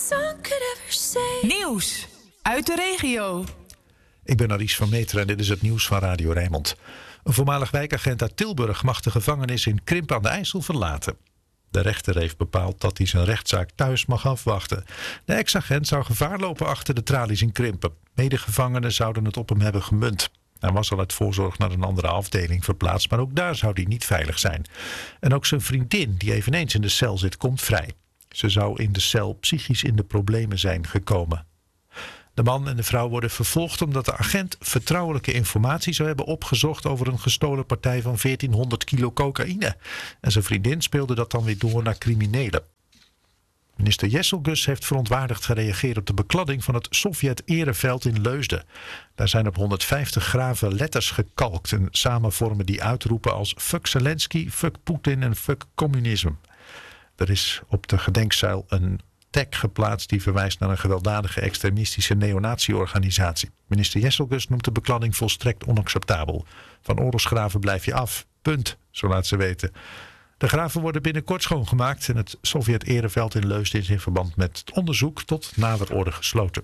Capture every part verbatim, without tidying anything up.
Nieuws uit de regio. Ik ben Aries van Meteren en dit is het nieuws van Radio Rijnmond. Een voormalig wijkagent uit Tilburg mag de gevangenis in Krimpen aan de IJssel verlaten. De rechter heeft bepaald dat hij zijn rechtszaak thuis mag afwachten. De ex-agent zou gevaar lopen achter de tralies in Krimpen. Medegevangenen zouden het op hem hebben gemunt. Hij was al uit voorzorg naar een andere afdeling verplaatst, maar ook daar zou hij niet veilig zijn. En ook zijn vriendin, die eveneens in de cel zit, komt vrij. Ze zou in de cel psychisch in de problemen zijn gekomen. De man en de vrouw worden vervolgd omdat de agent vertrouwelijke informatie zou hebben opgezocht over een gestolen partij van veertienhonderd kilo cocaïne. En zijn vriendin speelde dat dan weer door naar criminelen. Minister Jesselgus heeft verontwaardigd gereageerd op de bekladding van het Sovjet-ereveld in Leusden. Daar zijn op honderdvijftig graven letters gekalkt en samen vormen die uitroepen als fuck Zelensky, fuck Poetin en fuck communisme. Er is op de gedenkzuil een tag geplaatst die verwijst naar een gewelddadige extremistische neonazi-organisatie. Minister Jesselgus noemt de bekladding volstrekt onacceptabel. Van oorlogsgraven blijf je af. Punt, zo laat ze weten. De graven worden binnenkort schoongemaakt en het Sovjet-ereveld in Leusden is in verband met het onderzoek tot nader orde gesloten.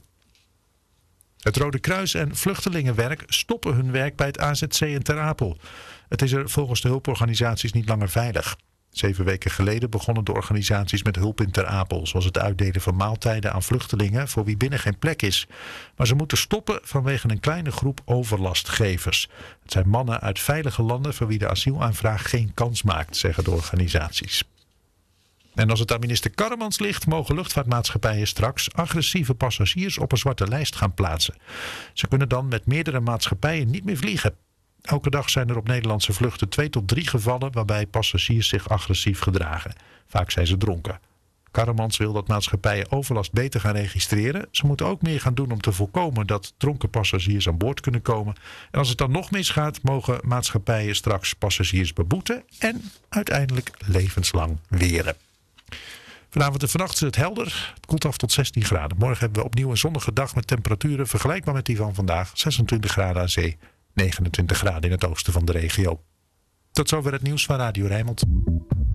Het Rode Kruis en Vluchtelingenwerk stoppen hun werk bij het A Z C in Ter Apel. Het is er volgens de hulporganisaties niet langer veilig. Zeven weken geleden begonnen de organisaties met hulp in Ter Apel, zoals het uitdelen van maaltijden aan vluchtelingen voor wie binnen geen plek is. Maar ze moeten stoppen vanwege een kleine groep overlastgevers. Het zijn mannen uit veilige landen voor wie de asielaanvraag geen kans maakt, zeggen de organisaties. En als het aan minister Karremans ligt, mogen luchtvaartmaatschappijen straks agressieve passagiers op een zwarte lijst gaan plaatsen. Ze kunnen dan met meerdere maatschappijen niet meer vliegen. Elke dag zijn er op Nederlandse vluchten twee tot drie gevallen waarbij passagiers zich agressief gedragen. Vaak zijn ze dronken. Karremans wil dat maatschappijen overlast beter gaan registreren. Ze moeten ook meer gaan doen om te voorkomen dat dronken passagiers aan boord kunnen komen. En als het dan nog misgaat, mogen maatschappijen straks passagiers beboeten en uiteindelijk levenslang weren. Vanavond en vannacht is het helder. Het koelt af tot zestien graden. Morgen hebben we opnieuw een zonnige dag met temperaturen vergelijkbaar met die van vandaag. zesentwintig graden aan zee. negenentwintig graden in het oosten van de regio. Tot zover het nieuws van Radio Rijnmond.